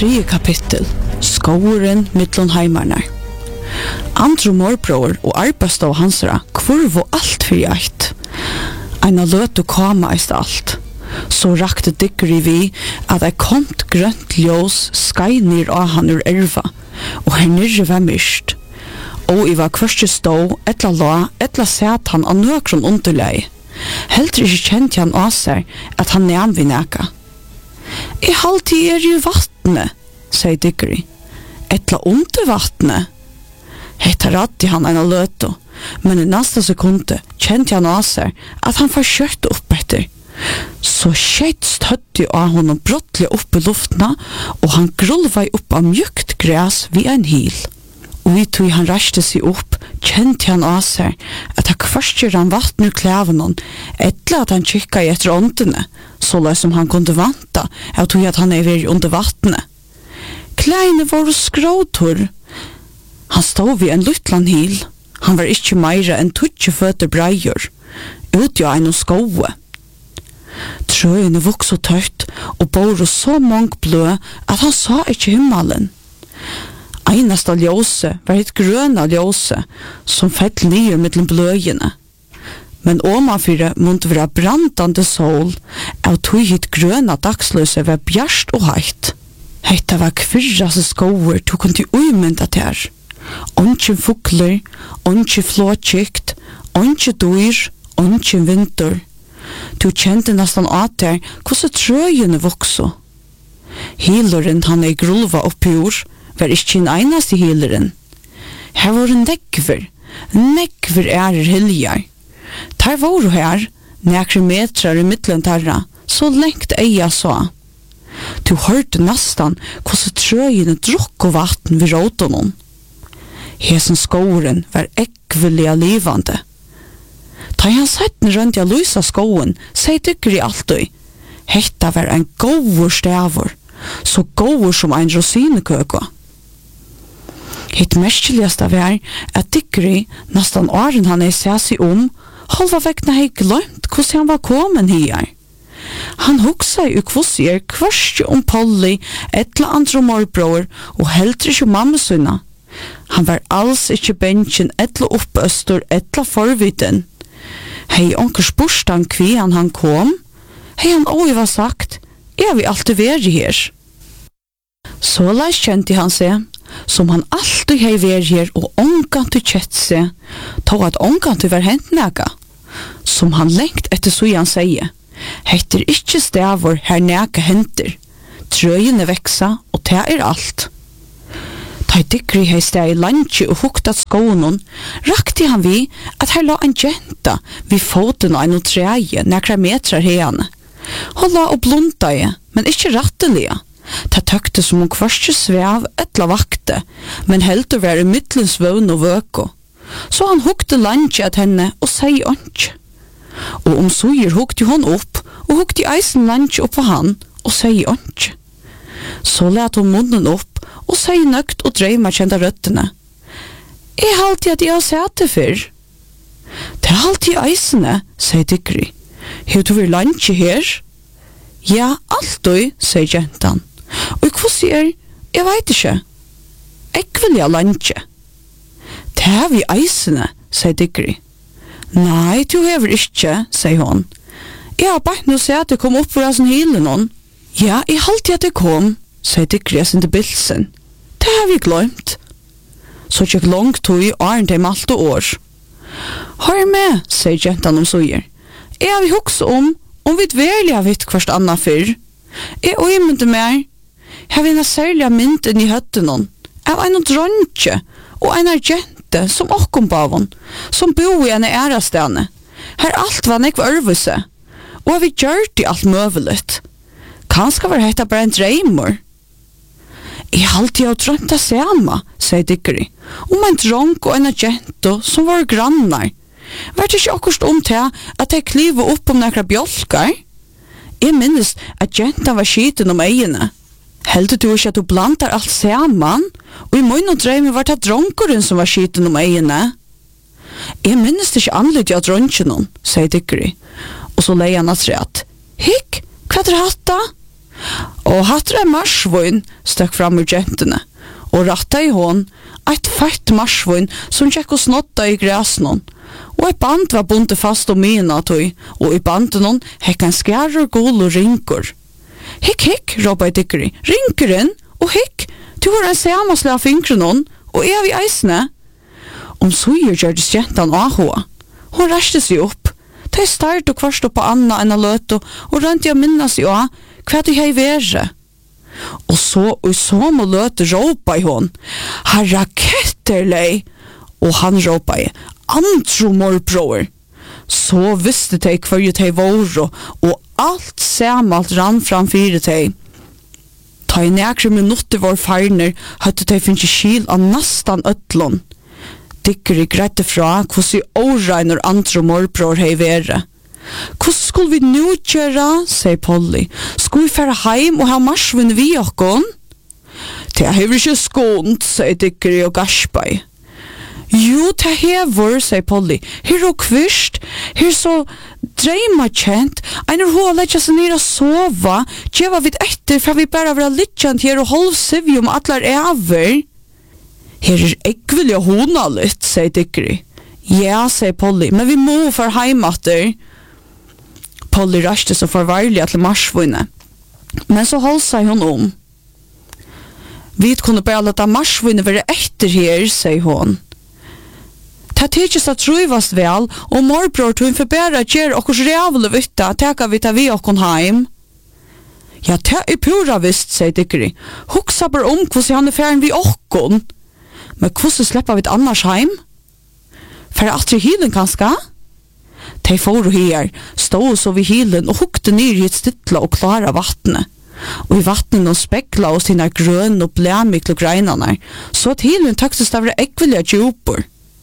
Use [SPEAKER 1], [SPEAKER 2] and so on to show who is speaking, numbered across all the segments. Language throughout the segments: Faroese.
[SPEAKER 1] 3 kapittel, Skåren mittlon heimarnar. Andro morbror og arbeidsstov hansara kvorvo alt fyrir eitt. Eina løtu kama eist alt. Så rakte Dickory vi at ei komt grønt ljós skeinir av han ur erva, og her nirre var myrst. Og I var kvørste stå, etla la, etla sæt han av nøkron underlei. Heldre ikkje kjent han av seg at han nevn vi neka. I halvtid I vattne, sier Dickory. Etla under vattne. Hetta radde han en løto, men I nästa sekunde kjente han av seg at han var kjørt opp etter. Så skjeit støtti av honom brottlig opp I luftna, og han grulva opp av mjukt græs vid en hil. Og I tog han reiste seg opp, kjente han av seg at han kvarskjer han vatten ur klævenon, etla at han kikka I etter åndene, så løy som han kunde vanta, av tog at han veri under vattnet. Kleine var skråtor. Han stod vid en luttlan hil. Han var ikkje meira enn 20 føtter breier, utgjå ein og skoe. Trøyene vok så tørt, og bor så mong blø at han sa ikkje himmelen. Einasta ljose var et grøna ljose som fett nyer mellom bløyene. Men omanfyre måtte være brandande sol, av tog hit grøna dagsløse var bjarst og heit. Hetta var kvirrase skoer tog kunde uimynda ter. Onkin fukler, onkin flåtjikt, onkin dyr, onkin vinter. Du kjente nesten at der hvordan trøyene vokso. Hileren han grulva oppi ur, var ikkje en einast I hileren. Her var nekver hiljar. Der var her, nekre metrar I middelen tarra, så lengt eia så. Du hørte nesten hvordan trøyene drukk og vatten vid råtonon. Hesen skåren var ekvelig livande. Ta han setten rundt I lysa skoen, sier Dickory alltid. Hetta var en gåvor stavor, så gåvor som en rosinekøko. Hitt merkeligaste var at Dickory, nesten åren han seg seg halva vekna hei glömt hvordan han var kommen her. Han hugsa I kvosser kvarskje Polly, etla andre morbror, og heldre ikke mammasuna. Han var alls ikkje bensjen etla oppøstor, etla forviten. Hei onker spørstan kvian han kom, hei han var sagt, vi alltid veri her. Så leis kjente han seg, som han alltid hei veri her, og ongantu kjett seg, tog at ongantu var hent nega. Som han lengt etter så han sier, heter ikkje stavor her nega henter, trøyene veksa, og det alt. Ta Dickory hei steg I landje og hukt at skånen, rakte han vi at her la en jenta vid foten av en treie nekra metrar heiane. Hun la og blunda I, men ikkje rattelige. Ta tøkte som hun kvarskje svev etla vakte, men helt å være middelens vøvn og vøko. Så han hukte landje at henne og sier åndsje. Og suger hukte hon opp, og hukte eisen landje opp for han og sier åndsje. Så let hun munnen opp, og sier nøgt og dreima kjenta røttene. Halte at har sett det før. Det halte eisene, sier Dickory. Har du vært landje her? Ja, alltid, sier jentan. Og hva sier? Jeg vet ikke. Vil ha landje. Det vi eisene, sier Dickory. Nei, du hever ikke, sier hun. Jeg har bare nå sett at det kom opp for oss en hele noen. Ja, jeg halte at det kom, sier Dickory sin til bilsen. Det har vi glemt. Så tjekk langt tog I åren til alt og år. Hør med, sier jentan suger. Jeg vil hukse om vi virkelig har vitt hverst anna fyrr. Jeg øymynte meg. Her vil en særlig mynd inn I høtten av en dronje og en jente som okkom bavon, som bo I en ærastane. Her alt var nekva ørvuse, og vi gjør det alt møvelet. Kanskje var dette bare en dreimor. Jeg halte jeg drømt det samme, sier Dickory, om en dronk og en jente som var grannar. Var det ikke akkurat til at jeg kliver opp nekra bjolkar? Jeg minnes at jenta var skiten eiene. Heldet du ikke at du blandar alt saman? Og I munnen dreime var det dronkoren som var skiten eiene? Jeg minnes det ikke anledde av dronken, sier Dickory. Og så leier han at rett. Hikk, hva hatt da? Og hatre marsvun stakk fram ur gentene, og ratta i hån eit fætt marsvun som tjekk og snotta i græsnon, og eit band var bundet fast om mina tøy, og i bandenon hekk en skjærer gul og rinkur. Hikk, hikk, råpa i dikkeri, rinkuren, og hikk, du har en samasle av finkrenon, og er vi eisne. Suger gjørdes jentan ahoa. Hon reste seg opp. De start og kvarst på Anna enn løto, og rønte jeg minnes i hva du hei være. Og så må løte råpa i hon. Herra ketterlei! Og han råpa i, andro morbror. Så visste de hva de våre, og alt samalt rann framfyre de. Ta i nekre minutter var farner, hadde de finnes skil av nastan øtlån. Dikkeri grette fra hvordan åreiner andre morbror hei være. Hvordan skulle vi nå gjøre, sier Polly. Skulle vi fære heim og ha marsvinn vi okkon? Det hever ikke skånt, sier Dikkeri og Garsberg. Jo, det hever, sier Polly. Her og kvist, her så dreimakjent, einer hoa letja seg nere og sova, djeva vid etter, for vi bare var litkjent her og halvsivjum atlar over. Her ekvillig hona litt, sier Dikkeri. Ja, sier Polly, men vi må for heimater. Polly raste så forvarlig til marsvunnet. Men så holdt seg hun om. Vi kunne bare lette marsvunnet være etter her, sier hun. Det tidsjes at truvast vel, og morbror tog for bare gjør okkurs rævle vitta, teka vi ta vi okkon heim. Ja, det pura visst, sier Dikkeri. Huksa bare om hvordan han færen vi okkon. Men hvordan slipper vi et annars heim? For at i hilen kanskje? De får her, stod så vid hilen og hukte ned i et stytla og klara vattnet. Og i vattnet og spekla og sine grøn og blæmikle greinene, så at hilen taktes av det ekvelige djupor.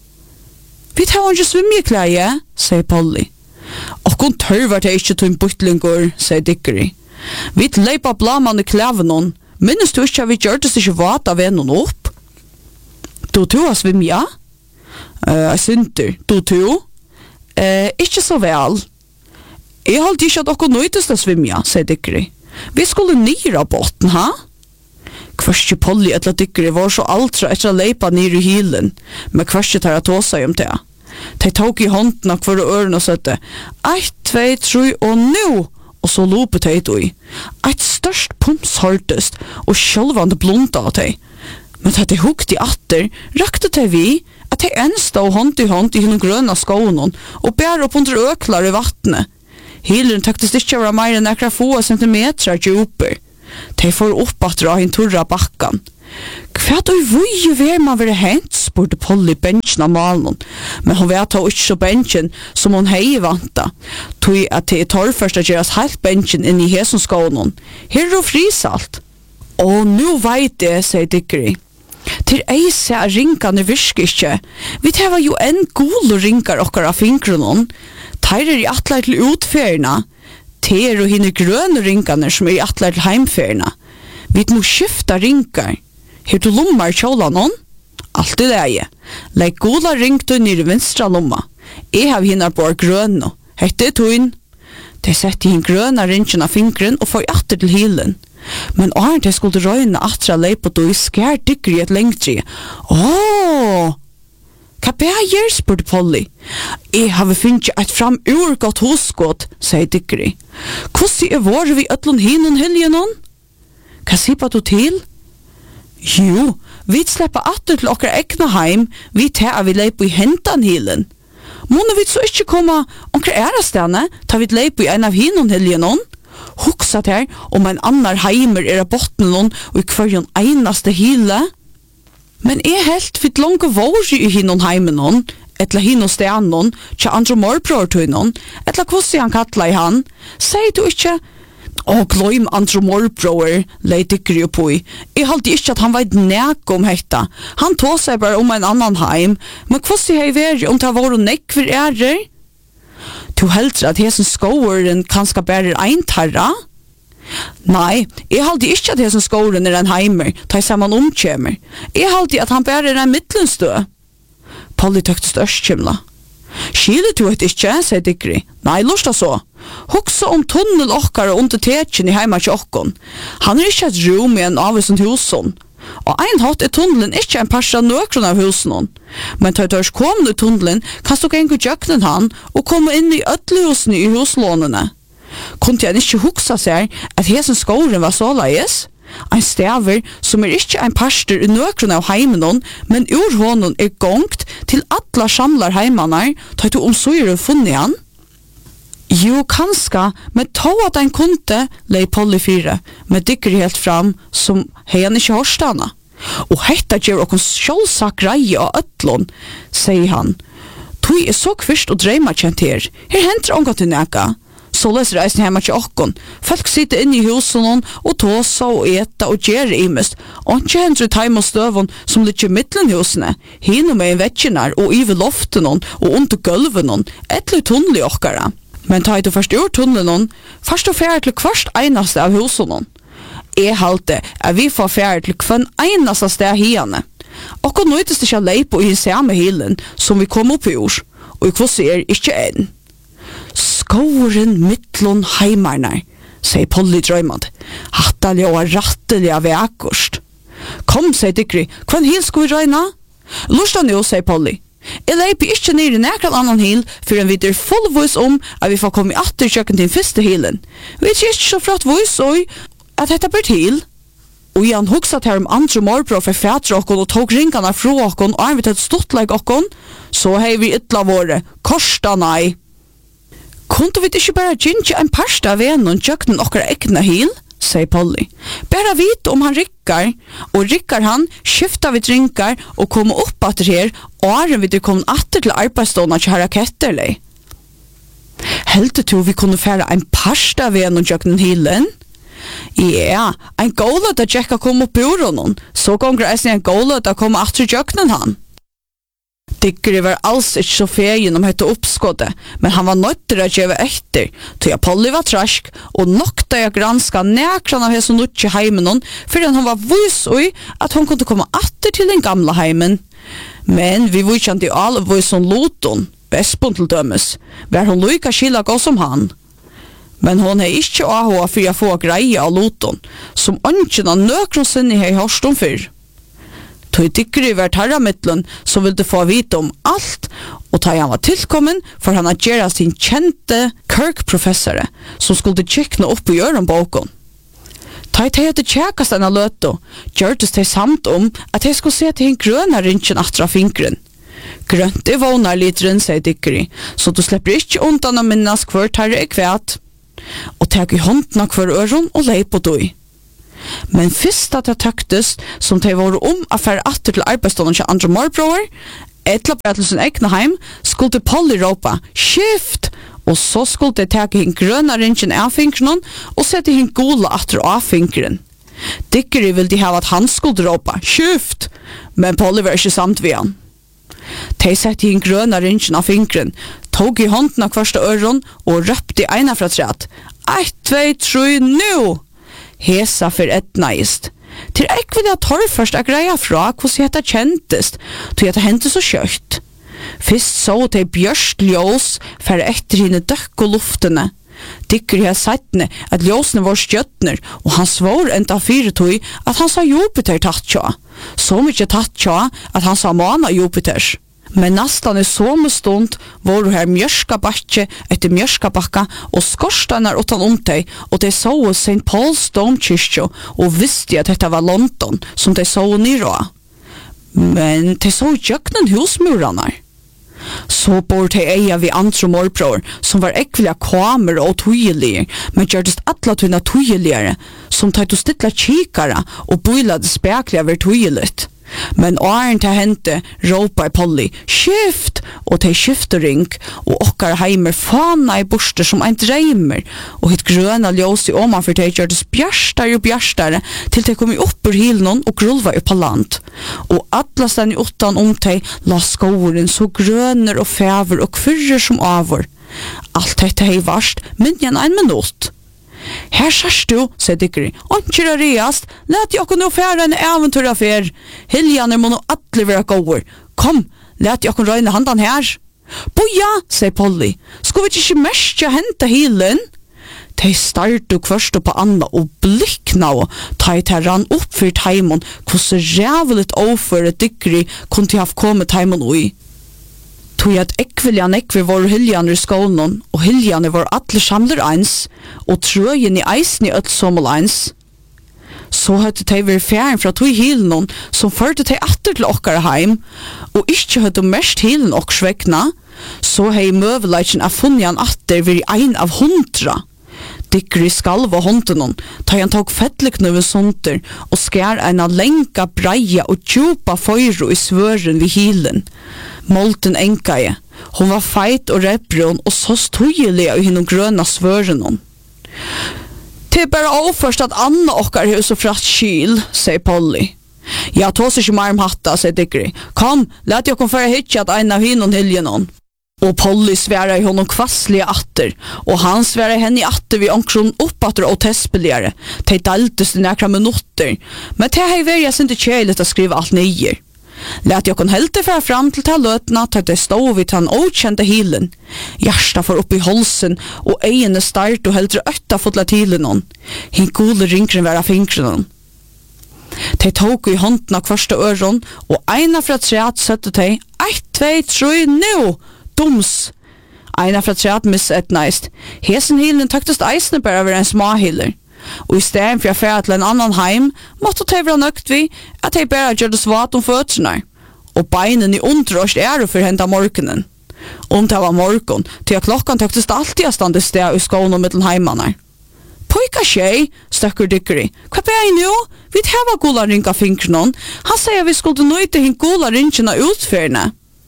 [SPEAKER 1] Vi tar ikke svimmekleie, sier Polly. Og hun tørver det ikke til en butlinger, sier Dikkeri. Vi leipa blaman i klævenon, minnes du ikke at vi gjør det ikke vat av en og opp? Du har svim, ja? Jeg synter. Du? Ikke så vel. Jeg holdt ikke at dere nøytest å svim, ja, sier Dikkeri. Vi skulle nyra båten, ha? Kvarskje Polly etter Dikkeri var så altra etter å leipa nyr i hilen, men kvarskje tar jeg tåsa om det. De tok i hånden av hver øren og søtte, 1, 2, 3, og nå! Og så lopet de i. Et størst pumps hørtest, og sjølvande blunda av de. Men da de hukte i atter, rakte de vi at de ensta og hånd i henne grønne skånen og bære opp under øklar i vattnet. Hileren taktes ikke være mer enn ekra få centimeter djuper. De får opp at dra henne turra bakkan. Hva da vui ver man være hent, spurte Polly benchen av malen. Men hun vet da ikke så benchen som hun hei vanta. Tog at det torrførst at gjøres helt benchen inn i hesen skånen. Her er det frisalt. Og nå veit det, sier Dikkeri. Til eise er ringene virker ikke. Vi tar jo en gul ringar okkar av finkronen. Tar i atler til utferna. Ter og hine grønne ringene som i atler til heimferna. Vi må skifta ringar. Her du lommar kjålanon? Alt i leie. Legg gula ringtøy nere vinstra lomma. Jeg har hine på grønne. Hette tøyn. De setter hinn grønne ringen av finkren og får atter til hilen. Men Arne skulle røyne atra leipet og skjær Dikkeri et lengtri. Åh! Hva beger, spurte Polly. Jeg har finnet et fram urgått hosgått, sier Dikkeri. Hvordan er våre vi øtlån hinnen helgenon? Hva sier du til? Jo, vi slipper atter til okkar egna heim, vi tar vi leipet i hentan hilen. Måne vi så ikke komme okkar ærastane, tar vi leipet i en av hinnen helgenon? Huxat her om en annar heimer er av bottenen og i hverjon einaste hile. Men helt vidt langt våre i hinnon heimenon, etla hinnon steanon, tja andre morbrortøynon, etla kvossi han kattla i han, sier du ikke, gløym andre morbror, lei Dikkeri på i. Jeg halte ikke at han veit nek om hetta. Han tog seg bare om en annan heim, men kvossi hei veri om ta våre nekver ærer? Du heldur at hesen skåren kanskje bare ein tarra? Nei, jeg halte ikke at hesen skåren er en heimer, ta i saman omkjemer. Jeg halte at han bare er en midtlenstø. Polly tøkte størskjimla. Skilet du et ikke, sier Dikkeri. Nei, lusta så. Hugsa tunnel okkar under tekjen I heima til okkon. Han ikke et rom I en avvisent husen. Og ein hatt tunnelen ikke en parst av nøkron av husen. Men tar tørs kom I tunnelen, kan du gjengu jøknen han og komme inn I ødlehusene I huslånene. Kunde jeg ikke hugsa seg at hesen skåren var så leies? Ein staver som ikke ein parster I nøkron av heimenon, men ur honon gongt til alla samlar heimanar, tar du omsøyre funnet han? Jo, kanska, men to at ein kunde, lei Polly 4, men dykker helt fram som hei han ikke hørstana. Og hetta gjør okkur sjålsak greie av ødlån, sier han. Tui så kvist og dreima kjent her. Her henter onga til neka. Så leser reisen hjemme til okkon. Folk sitter inne I husen og tåsa og eta og gjere imest. Og ikke henter taim og støvun som litt I middelen husene. Hino med vekkjenar og ive loften og under gulven etlu tunnel I okkara. Men ta I du først ur tunnelen, først og færre til hverst einaste av husen. Jeg halte at vi får færre til hvern einaste sted hiane. Okkon nøytest ikke leip og I samme hilen som vi kom opp I ord, og I kvosser ikke en. Skåren mittlon heimarnar, sier Polly drøymad. Hattalig og rattelig av akkurst. Kom, sier Dickri, hvern hil skal vi røyna? Lusta nu, sier Polly. Jeg leiper ikke ned I nekran annan hil, for en vider fullvis at vi får komme I atter kjøkken til den første hilen. Vi ikke så flott vis og at dette blir til. Og han hugsat her andre morbror for fætre okkon og tog ringarna fra okkon og vi tatt stortleik okkon, så hei vi ytla våre, korsta nei. Kunde vi ikke bare gynnja en parsta av vennen kjøkken okkara ekna hil, sier Polly. Bara vite om han rikkar, og rikkar han, skifta vi drinkar og komme opp atter her, og vi der kom atter til arbeidsstånda til herra ketterlei. Heldet du vi kunne fære en parsta av vennen kjøkken hilen? Ja, ein gålet at Jekka kom opp I honom, så gonger eisen en gålet at komme atter kjøkkenen han. Dickri var alls ikke så fegin hette oppskådet, men han var nødt til å gjøre etter, til Polly var trask, og nokta jeg granska nekran av hese nutje heimen for han var vis ui at hun kunne komme atter til den gamla heimen. Men vi var ikke I all vis som loton, Vespon til dømes, var hun lyka skila gå som han. Men hon ikke AHA for å få greie av loton, som ønsken av nøkron sinne hei hørst fyrr. Tøy Dickri var tarramittlen som ville få vite om alt, og ta han var tilkommen for han at gjøre sin kjente Kirk-professore, som skulle kikne opp og gjøre om boken. Ta I hadde tjekast enn løto, gjørtes de samt at de skulle se til en grønne rinchen atra fingren. Grønt vånar litren, sier Dickri, så du slipper ikke undan å minnes hver tarre kvæt. Og teg I hånden av hver øron og lei på døy. Men fyrst at det tøktest som de var affære atter til arbeidsstånden til andre morbror, etla bare til sin egna heim, skulle Polly råpa «Skift!» og så skulle de teg hinn grønna ringen av fingren og sette hinn gula atter av fingren. Dickri ville de ha at han skulle råpa «Skift!» men Polly var ikke samt ved han. De sette hinn grønna ringen av fingren, tog I hånden av hverste øron og røpte eina fra træt. 1, 2, 3, nu! Hesa for etnaist. Til ek vil jeg tar først a greia fra hvordan hetta kjentest, til at det hendte så kjøtt. Fyrst så de bjørst ljós for etter henne døkk og luftene. Dickri har settne at ljósene var stjøttner, og han svår enda fyretøy at han sa Jupiter tatt tja. Så mykje tatt tja at han sa Mana Jupiters. Men nastan I somme stund var her mjørska bakke etter mjørska bakka og skorsteiner utan teg, og de så St. Paul's domkyrkjo og visste at dette var London som de så nyrå. Men de så jøknen husmuranar. Så bor de eia vi andre morbror som var ekvelia kamer og tøyelige, men gjørtes atla tøyna tøyeligere, som tatt å stilla kikara og bøylade spekliga ver tøyeligt. Men åren til hente råpa Polly «Skift!» og til skiftering og okkar heimer fana I borster som ein dreimer og hitt grøna ljós I åman for til gjørtes bjærstare og bjærstare til til kom I opp ur hilen og grulva upp på land og atlasten I utan til la skåren så grønner og fæver og kvirrer som avur. Alt dette hei varst minjan ein minutt. Her sørst du, sier Dickri, «Ånkjera reast, let jeg nå fære en eventyraffær. Hiljaner må nå atler være gåer. Kom, let jeg røyne handan her.» Boja, sier Polly, skulle vi ikke mest hente hilen? De startet først på Anna og blikkna og ta i rann opp for Taimon hvordan rævligt overføre dykkeri kunne ha kommet Taimon ui. Tog at ekviljan ekvi var hiljaner i skolen og hiljaner var alle samler eins og trøyen i eisen i øtsommel eins. Så hadde de vært fjern fra tog hilen som førte de atter til okkar heim og ikke hadde mest hilen okkars vekna, så hei møveleitjen av funnian atter vært ein av 100. Dikker i skalv og hånden, ta han tok fettliknøven sunter og skær en av lenka breia og djupa føyro i svøren ved hilen. Molten enkaje, hon var feit og repbrun og så støyelig i hinnom grøna svøren. Det bare overførst at Anna okkar er så fratt kyl, sier Polly. Jeg tås ikke mer om hatta, sier Dikker. Kom, let jeg kom for å hitje at en av hinnom hiljenon. Og Polly sværa i honom kvasslige atter, og han sværa henne i atter vid omkron oppatter og testbeligere. De daltes i nekra minutter, men det hei veri jeg sindi kjeiligt å skrive alt nyer. Lät jag kon helt fara fram till lötna till det stod vid han okända hilen. Hjärsta får upp i halsen och ögonen start och helt ötta fotla till någon. Hin gule rinkren var av fingren. De tog i hånden av första öron och ena för att träd sötte de 1, 2, 3 nu! Doms! Ena för att träd missetnäst. Hesen hilen töktest eisne bara över en småhiller. Og i stedet for å fære til en annan heim, måtte de være nøkt vi at de bare gjør det svart om fødsene. Og beinen i underrøst er for hent av morgenen. Det var morgen, til klokkan tøktes alltid å stande sted i skolen og mittelen heimene. Pojka tjej, støkker Dikkeri. Hva ber jeg nå? Vi tar gula ring av fingrene. Han sier vi skulle nøyte henne gula ringene utførende.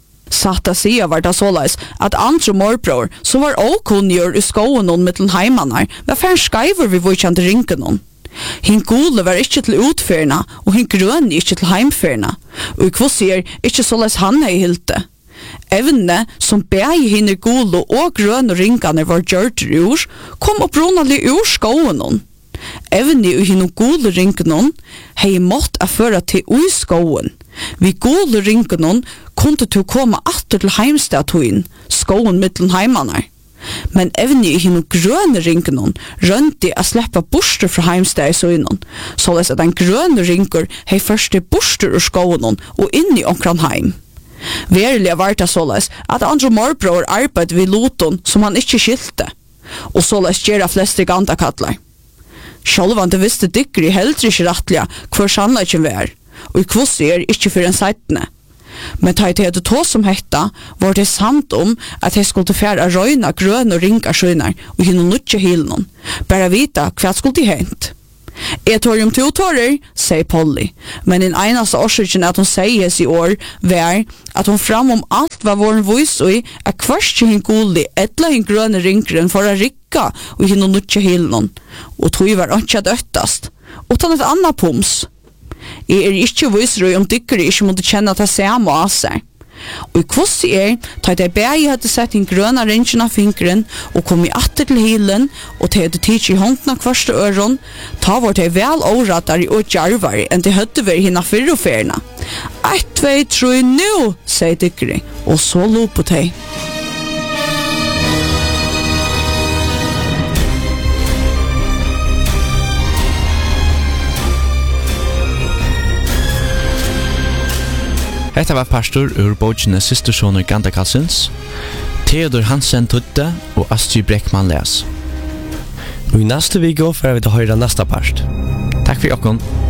[SPEAKER 1] Satta sia var det såleis at andre morbror som var okunngjør i skoen og mittelen heimanar var færre skaiver vi vujkjande rinken. Hin gule var ikkje til utfyrna og hin grønne ikkje til heimfyrna og i kvossier ikkje såleis han hei hilte. Evne som begge hinne gule og grønne ringane var gjørt ur kom opprunalig ur skoen. Evne i hinne gule ringene hei mått a føra til ui skoen. Vi gule ringene kunde du komme atter til heimstatuin, skoen mittelen heimanar. Men evne i hinne grønne ringene rønti a sleppa borster fra heimstad i søgnen, såleis at en grønne ringer hei første borster ur skoen og inn i omkran heim. Verilig var det såleis at andre morbror arbeid vid loton som han ikkje skilte, og såleis gjerra fleste gandakattlar. Sjálvande visste Dikkeri heldre ikkje rattliga hvor sannleikken var, og i kvossier ikkje for en seitene. Men ta i det to som hetta, var det sant at jeg skulle fære røyna grøn og ringa skjønner og hinne nutje hilen, bare vita hva skulle de hent. Jeg tår om 2 tårer, sier Polly, men en eneste årsøkken at hun sier i år var at hun fram alt var våren vis og at hverst hin gulli etla hin grønne ringren for å rikka og hinne nutje hilen, og tog var ikke døttast, utan et annet pums. Jeg ikke viser om Dikkeri ikke måtte kjenne at jeg ser må av seg. Og i kvossi ta de begge hadde sett en grønna ringen av fingren og kom i atter til hilen og de hadde tidsi i hånden av hverste øron, ta var de vel årattare og djarvare enn de hadde vært hinna fyrroferna. 1, 2, 3 nu, sier Dikkeri, og så lo på de.
[SPEAKER 2] Hetta var pastor ur bókina Systerssoner Gandakassens, Theodor Hansen Tutte og Astrid Breckman les.
[SPEAKER 3] Og i neste video får vi til høyre neste part.
[SPEAKER 2] Takk for jokken.